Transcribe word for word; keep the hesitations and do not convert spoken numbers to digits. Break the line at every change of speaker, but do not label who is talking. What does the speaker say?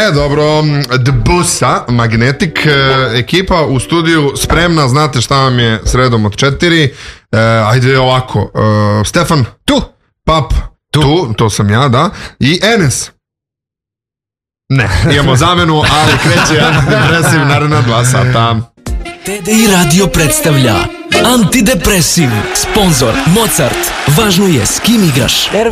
E, dobro, Dbusa, Magnetic, ekipa u studiju spremna, znate šta vam je sredom od četiri. E, ajde ovako, e, Stefan,
tu,
Pap, tu. tu, to sam ja, da, i Enes. Ne, imamo zamenu, ali kreće antidepresiv naredna dva sata.
T D I Radio predstavlja Antidepresiv, sponzor Mozart. Važno je s kim igraš.